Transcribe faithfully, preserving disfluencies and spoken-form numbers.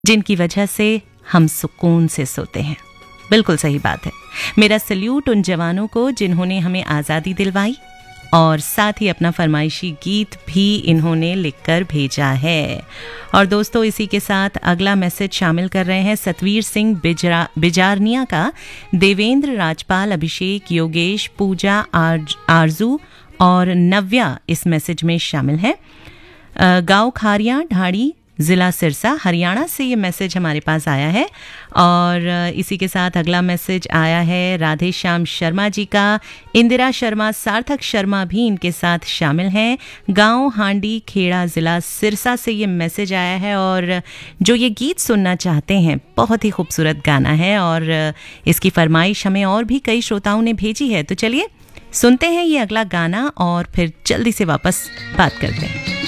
जिनकी वजह से हम सुकून से सोते हैं। बिल्कुल सही बात है। मेरा सल्यूट उन जवानों को जिन्होंने हमें आज़ादी दिलवाई, और साथ ही अपना फरमाइशी गीत भी इन्होंने लिखकर भेजा है। और दोस्तों, इसी के साथ अगला मैसेज शामिल कर रहे हैं सतवीर सिंह बिजरा बिजारनिया का। देवेंद्र, राजपाल, अभिषेक, योगेश, पूजा, आर, आरजू और नव्या इस मैसेज में शामिल हैं। गांव खारिया, ढाड़ी, ज़िला सिरसा, हरियाणा से ये मैसेज हमारे पास आया है। और इसी के साथ अगला मैसेज आया है राधे श्याम शर्मा जी का। इंदिरा शर्मा, सार्थक शर्मा भी इनके साथ शामिल हैं। गांव हांडी खेड़ा, ज़िला सिरसा से ये मैसेज आया है। और जो ये गीत सुनना चाहते हैं, बहुत ही खूबसूरत गाना है और इसकी फरमाइश हमें और भी कई श्रोताओं ने भेजी है। तो चलिए सुनते हैं ये अगला गाना और फिर जल्दी से वापस बात करते हैं।